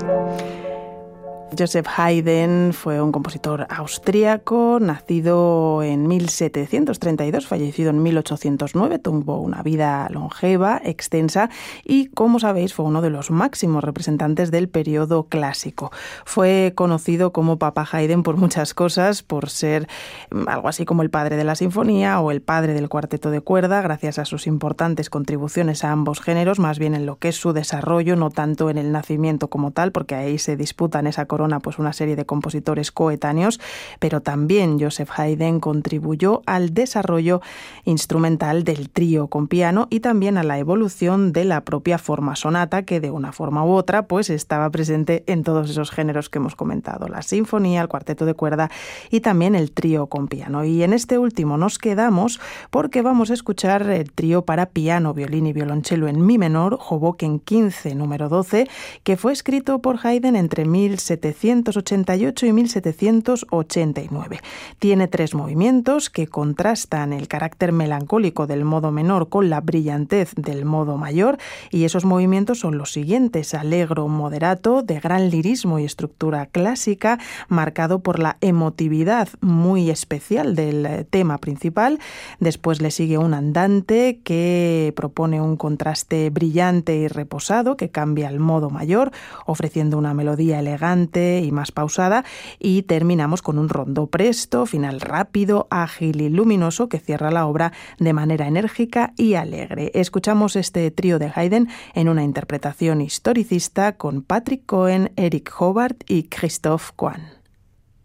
Joseph Haydn fue un compositor austríaco, nacido en 1732, fallecido en 1809, tuvo una vida longeva, extensa y, como sabéis, fue uno de los máximos representantes del periodo clásico. Fue conocido como Papá Haydn por muchas cosas, por ser algo así como el padre de la sinfonía o el padre del cuarteto de cuerda, gracias a sus importantes contribuciones a ambos géneros, más bien en lo que es su desarrollo, no tanto en el nacimiento como tal, porque ahí se disputan esa corona pues una serie de compositores coetáneos, pero también Joseph Haydn contribuyó al desarrollo instrumental del trío con piano y también a la evolución de la propia forma sonata, que de una forma u otra pues estaba presente en todos esos géneros que hemos comentado, la sinfonía, el cuarteto de cuerda y también el trío con piano. Y en este último nos quedamos porque vamos a escuchar el trío para piano, violín y violonchelo en mi menor, Hoboken 15, número 12, que fue escrito por Haydn entre 1788 y 1789. Tiene 3 movimientos que contrastan el carácter melancólico del modo menor con la brillantez del modo mayor, y esos movimientos son los siguientes: allegro moderato, de gran lirismo y estructura clásica, marcado por la emotividad muy especial del tema principal. Después le sigue un andante que propone un contraste brillante y reposado que cambia al modo mayor, ofreciendo una melodía elegante y más pausada, y terminamos con un rondó presto, final rápido, ágil y luminoso que cierra la obra de manera enérgica y alegre. Escuchamos este trío de Haydn en una interpretación historicista con Patrick Cohen, Eric Hobart y Christoph Kwan.